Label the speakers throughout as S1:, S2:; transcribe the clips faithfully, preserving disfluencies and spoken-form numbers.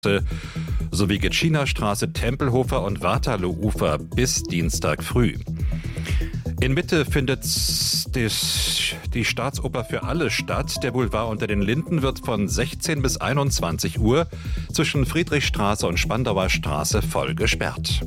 S1: sowie Getschinerstraße, Tempelhofer und Waterloo-Ufer bis Dienstag früh. In Mitte findet die, die Staatsoper für alle statt. Der Boulevard unter den Linden wird von sechzehn bis einundzwanzig Uhr zwischen Friedrichstraße und Spandauer Straße voll gesperrt.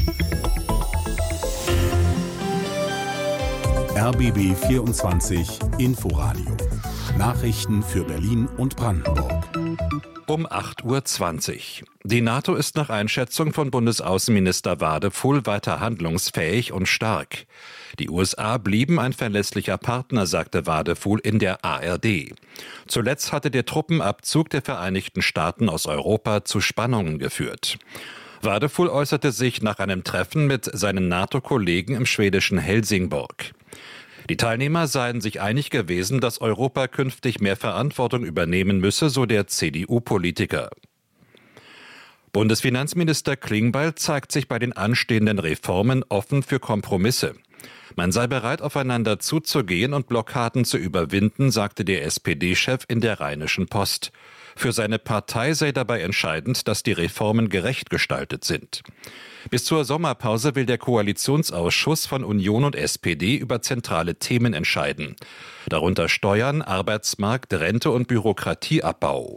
S2: R B B vierundzwanzig Inforadio. Nachrichten für Berlin und Brandenburg.
S1: Um acht Uhr zwanzig. Die NATO ist nach Einschätzung von Bundesaußenminister Wadefuhl weiter handlungsfähig und stark. Die U S A blieben ein verlässlicher Partner, sagte Wadefuhl in der A R D. Zuletzt hatte der Truppenabzug der Vereinigten Staaten aus Europa zu Spannungen geführt. Wadefuhl äußerte sich nach einem Treffen mit seinen NATO-Kollegen im schwedischen Helsingborg. Die Teilnehmer seien sich einig gewesen, dass Europa künftig mehr Verantwortung übernehmen müsse, so der C D U-Politiker. Bundesfinanzminister Klingbeil zeigt sich bei den anstehenden Reformen offen für Kompromisse. Man sei bereit, aufeinander zuzugehen und Blockaden zu überwinden, sagte der S P D-Chef in der Rheinischen Post. Für seine Partei sei dabei entscheidend, dass die Reformen gerecht gestaltet sind. Bis zur Sommerpause will der Koalitionsausschuss von Union und S P D über zentrale Themen entscheiden. Darunter Steuern, Arbeitsmarkt, Rente und Bürokratieabbau.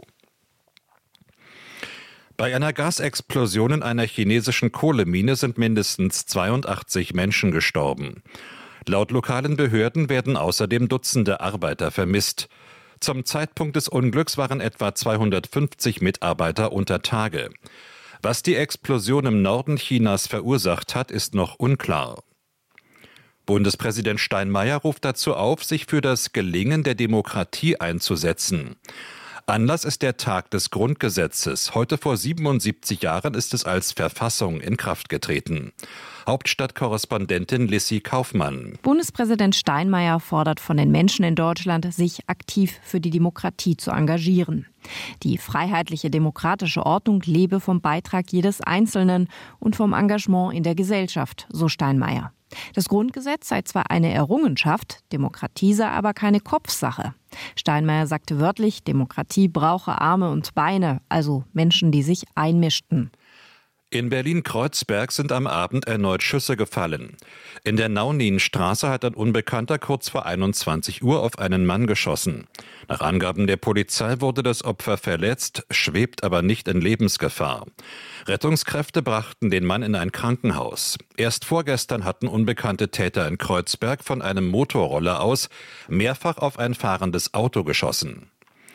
S1: Bei einer Gasexplosion in einer chinesischen Kohlemine sind mindestens zweiundachtzig Menschen gestorben. Laut lokalen Behörden werden außerdem Dutzende Arbeiter vermisst. Zum Zeitpunkt des Unglücks waren etwa zweihundertfünfzig Mitarbeiter unter Tage. Was die Explosion im Norden Chinas verursacht hat, ist noch unklar. Bundespräsident Steinmeier ruft dazu auf, sich für das Gelingen der Demokratie einzusetzen. Anlass ist der Tag des Grundgesetzes. Heute vor siebenundsiebzig Jahren ist es als Verfassung in Kraft getreten. Hauptstadtkorrespondentin Lissy Kaufmann.
S3: Bundespräsident Steinmeier fordert von den Menschen in Deutschland, sich aktiv für die Demokratie zu engagieren. Die freiheitliche demokratische Ordnung lebe vom Beitrag jedes Einzelnen und vom Engagement in der Gesellschaft, so Steinmeier. Das Grundgesetz sei zwar eine Errungenschaft, Demokratie sei aber keine Kopfsache. Steinmeier sagte wörtlich, Demokratie brauche Arme und Beine, also Menschen, die sich einmischten.
S1: In Berlin-Kreuzberg sind am Abend erneut Schüsse gefallen. In der Nauninstraße hat ein Unbekannter kurz vor einundzwanzig Uhr auf einen Mann geschossen. Nach Angaben der Polizei wurde das Opfer verletzt, schwebt aber nicht in Lebensgefahr. Rettungskräfte brachten den Mann in ein Krankenhaus. Erst vorgestern hatten unbekannte Täter in Kreuzberg von einem Motorroller aus mehrfach auf ein fahrendes Auto geschossen.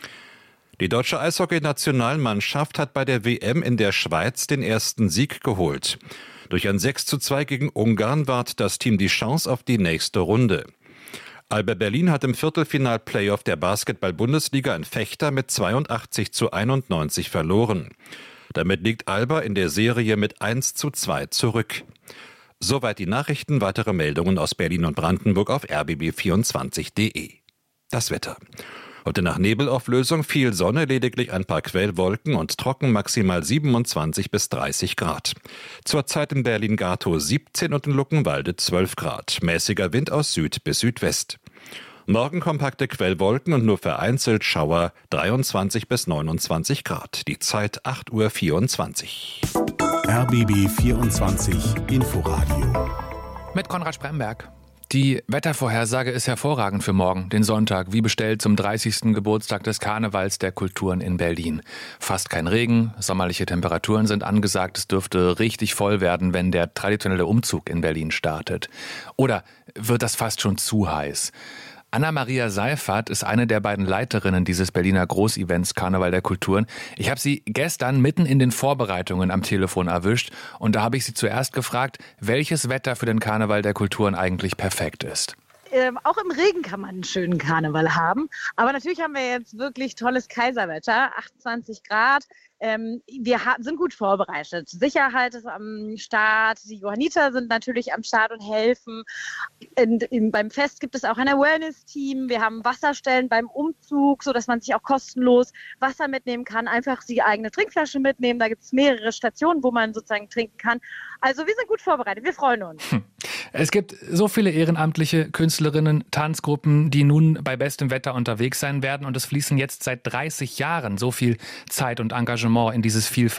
S1: Die deutsche Eishockey-Nationalmannschaft hat bei der W M in der Schweiz den ersten Sieg geholt. Durch ein sechs zu zwei gegen Ungarn ward das Team die Chance auf die nächste Runde. Alba Berlin hat im Viertelfinal-Playoff der Basketball-Bundesliga in Vechta mit zweiundachtzig zu einundneunzig verloren. Damit liegt Alba in der Serie mit eins zu zwei zurück. Soweit die Nachrichten, weitere Meldungen aus Berlin und Brandenburg auf r b b vierundzwanzig punkt d e. Das Wetter. Heute nach Nebelauflösung viel Sonne, lediglich ein paar Quellwolken und trocken, maximal siebenundzwanzig bis dreißig Grad. Zurzeit in Berlin-Gatow siebzehn und in Luckenwalde zwölf Grad. Mäßiger Wind aus Süd bis Südwest. Morgen kompakte Quellwolken und nur vereinzelt Schauer, dreiundzwanzig bis neunundzwanzig Grad. Die Zeit acht Uhr vierundzwanzig.
S2: R B B vierundzwanzig Inforadio.
S4: Mit Konrad Spremberg. Die Wettervorhersage ist hervorragend für morgen, den Sonntag, wie bestellt zum dreißigsten Geburtstag des Karnevals der Kulturen in Berlin. Fast kein Regen, sommerliche Temperaturen sind angesagt, es dürfte richtig voll werden, wenn der traditionelle Umzug in Berlin startet. Oder wird das fast schon zu heiß? Anna-Maria Seifert ist eine der beiden Leiterinnen dieses Berliner Großevents Karneval der Kulturen. Ich habe sie gestern mitten in den Vorbereitungen am Telefon erwischt und da habe ich sie zuerst gefragt, welches Wetter für den Karneval der Kulturen eigentlich perfekt ist.
S5: Ähm, auch im Regen kann man einen schönen Karneval haben. Aber natürlich haben wir jetzt wirklich tolles Kaiserwetter, achtundzwanzig Grad. Ähm, wir ha- sind gut vorbereitet. Sicherheit ist am Start. Die Johanniter sind natürlich am Start und helfen. In, in, beim Fest gibt es auch ein Awareness-Team. Wir haben Wasserstellen beim Umzug, sodass man sich auch kostenlos Wasser mitnehmen kann. Einfach die eigene Trinkflasche mitnehmen. Da gibt es mehrere Stationen, wo man sozusagen trinken kann. Also wir sind gut vorbereitet. Wir freuen uns.
S4: Hm. Es gibt so viele ehrenamtliche Künstlerinnen, Tanzgruppen, die nun bei bestem Wetter unterwegs sein werden. Und es fließen jetzt seit dreißig Jahren so viel Zeit und Engagement in dieses vielfältige